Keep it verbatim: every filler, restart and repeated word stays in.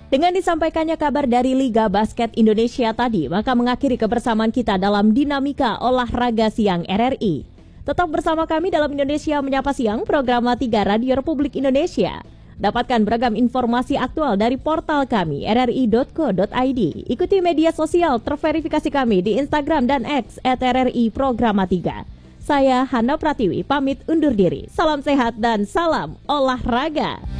Dengan disampaikannya kabar dari Liga Basket Indonesia tadi, maka mengakhiri kebersamaan kita dalam Dinamika Olahraga Siang R R I. Tetap bersama kami dalam Indonesia Menyapa Siang, program tiga Radio Republik Indonesia. Dapatkan beragam informasi aktual dari portal kami r r i dot co dot i d. Ikuti media sosial terverifikasi kami di Instagram dan X at R R I Programa tiga. Saya Hana Pratiwi pamit undur diri. Salam sehat dan salam olahraga.